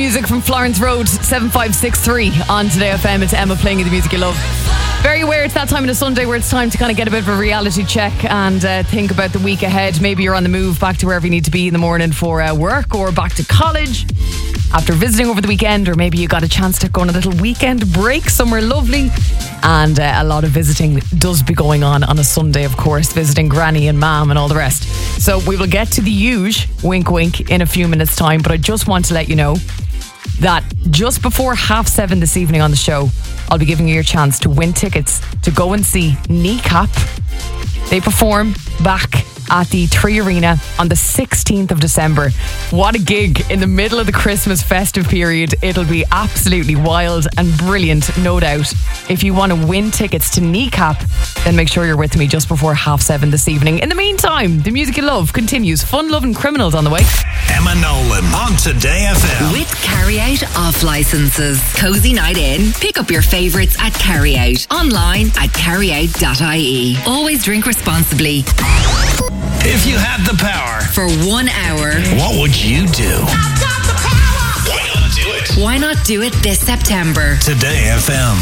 Music from Florence Road, 7563 on Today FM. It's Emma playing you the music you love. Very aware it's that time of the Sunday where it's time to kind of get a bit of a reality check and think about the week ahead. Maybe you're on the move back to wherever you need to be in the morning for work, or back to college after visiting over the weekend, or maybe you got a chance to go on a little weekend break somewhere lovely. And a lot of visiting does be going on a Sunday, of course, visiting granny and mum and all the rest. So we will get to the huge wink wink in a few minutes time, but I just want to let you know that just before 7:30 this evening on the show, I'll be giving you your chance to win tickets to go and see Kneecap. They perform back at the Three Arena on the 16th of December. What a gig in the middle of the Christmas festive period. It'll be absolutely wild and brilliant, no doubt. If you want to win tickets to Kneecap, then make sure you're with me just before 7:30 this evening. In the meantime, the music you love continues. Fun-loving criminals on the way. Emma Nolan on Today FM. With Carryout off licenses. Cozy night in. Pick up your favourites at Carryout. Online at carryout.ie. Always drink responsibly. If you had the power for 1 hour, what would you do? I've got the power. Why not do it? Why not do it this September? Today FM.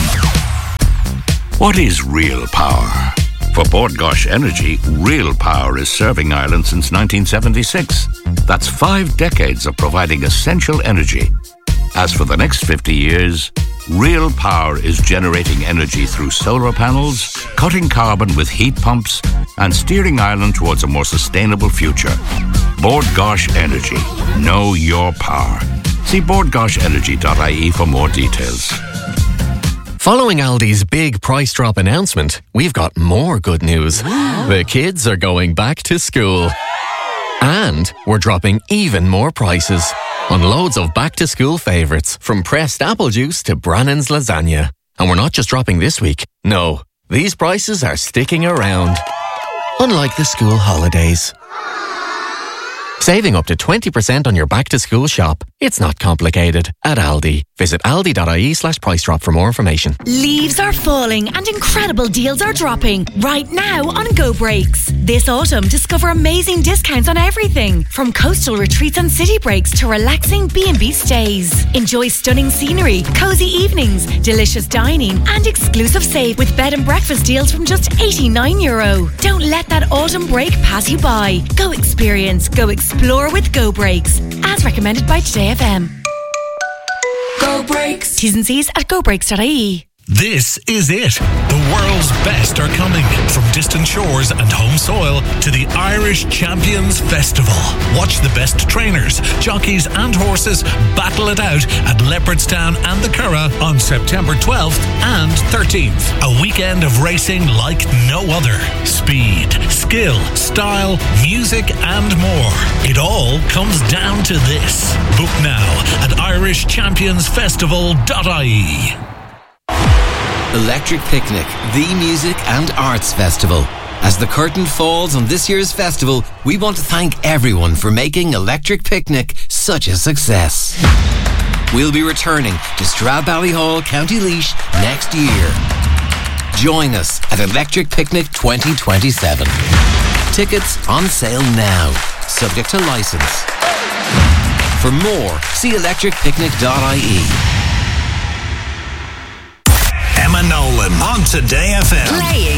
What is real power? For Bord Gáis Energy, real power is serving Ireland since 1976. That's 5 decades of providing essential energy. As for the next 50 years, real power is generating energy through solar panels, cutting carbon with heat pumps, and steering Ireland towards a more sustainable future. Bord Gáis Energy. Know your power. See bordgaisenergy.ie for more details. Following Aldi's big price drop announcement, we've got more good news. The kids are going back to school. And we're dropping even more prices on loads of back-to-school favourites, from pressed apple juice to Brannan's lasagna. And we're not just dropping this week. No, these prices are sticking around. Unlike the school holidays. Saving up to 20% on your back-to-school shop. It's not complicated. At Aldi. Visit aldi.ie/price drop for more information. Leaves are falling and incredible deals are dropping right now on Go Breaks. This autumn, discover amazing discounts on everything, from coastal retreats and city breaks to relaxing B&B stays. Enjoy stunning scenery, cozy evenings, delicious dining, and exclusive save with bed and breakfast deals from just €89. Don't let that autumn break pass you by. Go experience, go explore with Go Breaks, as recommended by Today FM. Go Breaks. T's and C's at gobreaks.ie. This is it. The world's best are coming. From distant shores and home soil to the Irish Champions Festival. Watch the best trainers, jockeys and horses battle it out at Leopardstown and the Curragh on September 12th and 13th. A weekend of racing like no other. Speed, skill, style, music and more. It all comes down to this. Book now at irishchampionsfestival.ie. Electric Picnic, the music and arts festival. As the curtain falls on this year's festival, we want to thank everyone for making Electric Picnic such a success. We'll be returning to Stradbally, County Laois next year. Join us at Electric Picnic 2027. Tickets on sale now, subject to licence. For more, see electricpicnic.ie. Emma Nolan on Today FM. Playing